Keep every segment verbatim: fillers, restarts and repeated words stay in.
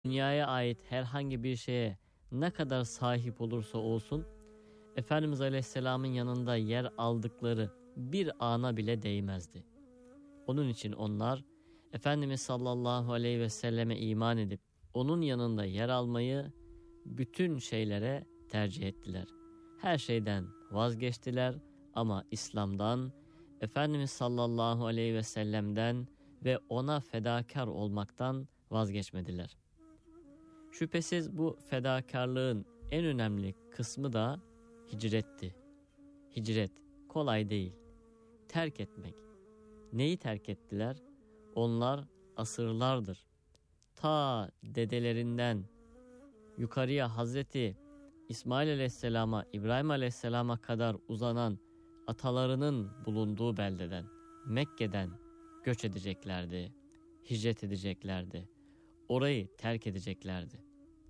dünyaya ait herhangi bir şeye ne kadar sahip olursa olsun, Efendimiz Aleyhisselam'ın yanında yer aldıkları bir ana bile değmezdi. Onun için onlar Efendimiz sallallahu aleyhi ve selleme iman edip onun yanında yer almayı bütün şeylere tercih ettiler. Her şeyden vazgeçtiler ama İslam'dan, Efendimiz sallallahu aleyhi ve sellem'den ve ona fedakar olmaktan vazgeçmediler. Şüphesiz bu fedakarlığın en önemli kısmı da hicretti. Hicret kolay değil. Terk etmek. Neyi terk ettiler? Onlar asırlardır ta dedelerinden yukarıya Hazreti İsmail Aleyhisselam'a, İbrahim Aleyhisselam'a kadar uzanan atalarının bulunduğu beldeden, Mekke'den göç edeceklerdi, hicret edeceklerdi, orayı terk edeceklerdi.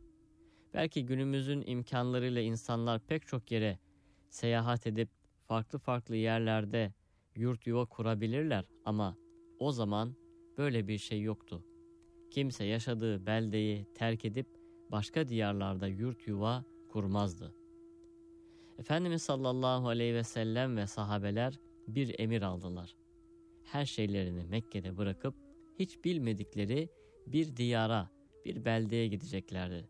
Belki günümüzün imkanlarıyla insanlar pek çok yere seyahat edip farklı farklı yerlerde yurt yuva kurabilirler ama o zaman böyle bir şey yoktu. Kimse yaşadığı beldeyi terk edip başka diyarlarda yurt yuva kurmazdı. Efendimiz sallallahu aleyhi ve sellem ve sahabeler bir emir aldılar. Her şeylerini Mekke'de bırakıp hiç bilmedikleri bir diyara, bir beldeye gideceklerdi.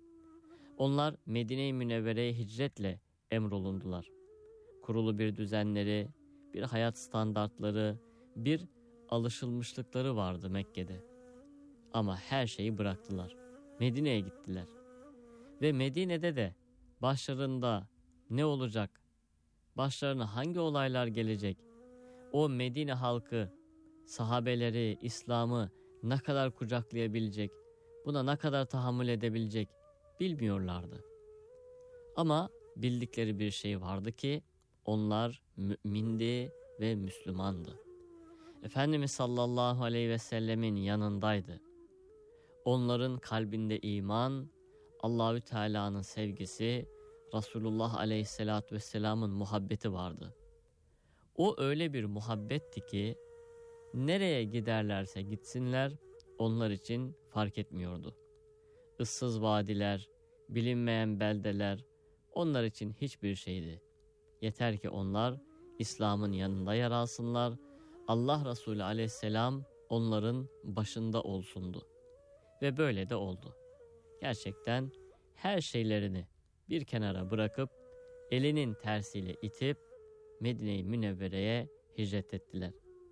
Onlar Medine-i Münevvere'ye hicretle emrolundular. Kurulu bir düzenleri, bir hayat standartları, bir alışılmışlıkları vardı Mekke'de. Ama her şeyi bıraktılar. Medine'ye gittiler. Ve Medine'de de başlarında ne olacak? Başlarına hangi olaylar gelecek? O Medine halkı, sahabeleri, İslam'ı ne kadar kucaklayabilecek? Buna ne kadar tahammül edebilecek? Bilmiyorlardı. Ama bildikleri bir şey vardı ki onlar mümindi ve Müslümandı. Efendimiz sallallahu aleyhi ve sellemin yanındaydı. Onların kalbinde iman, Allahü Teala'nın sevgisi, Resulullah aleyhissalatü vesselamın muhabbeti vardı. O öyle bir muhabbetti ki nereye giderlerse gitsinler onlar için fark etmiyordu. Issız vadiler, bilinmeyen beldeler onlar için hiçbir şeydi. Yeter ki onlar İslam'ın yanında yer alsınlar, Allah Resulü aleyhisselam onların başında olsundu. Ve böyle de oldu. Gerçekten her şeylerini bir kenara bırakıp elinin tersiyle itip Medine-i Münevvere'ye hicret ettiler.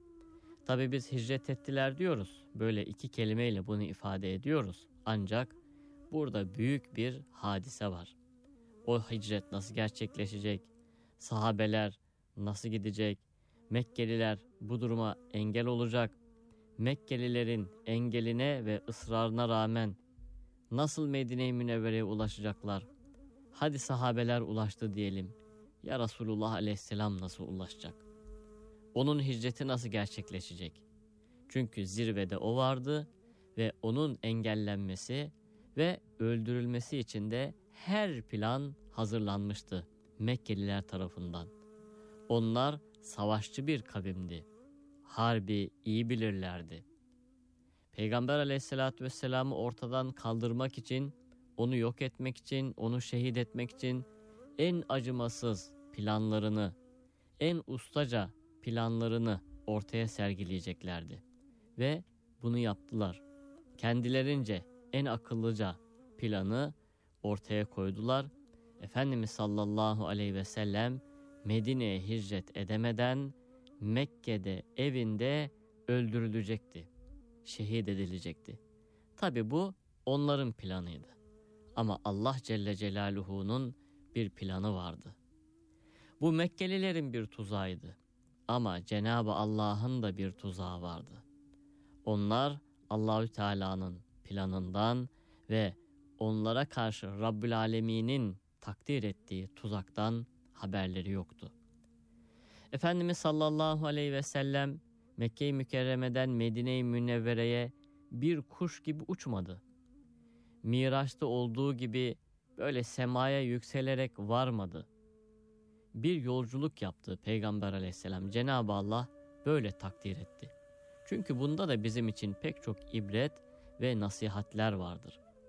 Tabi biz hicret ettiler diyoruz. Böyle iki kelimeyle bunu ifade ediyoruz. Ancak burada büyük bir hadise var. O hicret nasıl gerçekleşecek? Sahabeler nasıl gidecek? Mekkeliler bu duruma engel olacak. Mekkelilerin engeline ve ısrarına rağmen nasıl Medine-i Münevvere'ye ulaşacaklar? Hadi sahabeler ulaştı diyelim. Ya Resulullah aleyhisselam nasıl ulaşacak? Onun hicreti nasıl gerçekleşecek? Çünkü zirvede o vardı ve onun engellenmesi ve öldürülmesi için de her plan hazırlanmıştı Mekkeliler tarafından. Onlar savaşçı bir kavimdi. Harbi iyi bilirlerdi. Peygamber aleyhissalatü vesselam'ı ortadan kaldırmak için, onu yok etmek için, onu şehit etmek için en acımasız planlarını, en ustaca planlarını ortaya sergileyeceklerdi. Ve bunu yaptılar. Kendilerince en akıllıca planı ortaya koydular. Efendimiz sallallahu aleyhi ve sellem Medine'ye hicret edemeden Mekke'de evinde öldürülecekti. Şehit edilecekti. Tabi bu onların planıydı. Ama Allah Celle Celaluhu'nun bir planı vardı. Bu Mekkelilerin bir tuzağıydı. Ama Cenab-ı Allah'ın da bir tuzağı vardı. Onlar Allahü Teala'nın planından ve onlara karşı Rabbül Alemin'in takdir ettiği tuzaktan haberleri yoktu. Efendimiz sallallahu aleyhi ve sellem Mekke-i Mükerreme'den Medine-i Münevvere'ye bir kuş gibi uçmadı. Miraç'ta olduğu gibi böyle semaya yükselerek varmadı. Bir yolculuk yaptı Peygamber aleyhisselam. Cenab-ı Allah böyle takdir etti. Çünkü bunda da bizim için pek çok ibret ve nasihatler vardır.